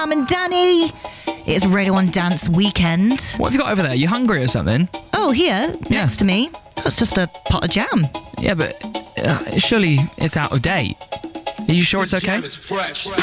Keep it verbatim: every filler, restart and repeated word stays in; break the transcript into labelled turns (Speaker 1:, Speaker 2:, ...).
Speaker 1: Sam and Danny. It's Radio One Dance Weekend.
Speaker 2: What have you got over there? You hungry or something?
Speaker 1: Oh, here,
Speaker 2: Yeah.
Speaker 1: next to me. That's just a pot of jam.
Speaker 2: Yeah, but uh, surely it's out of date. Are you sure it's okay?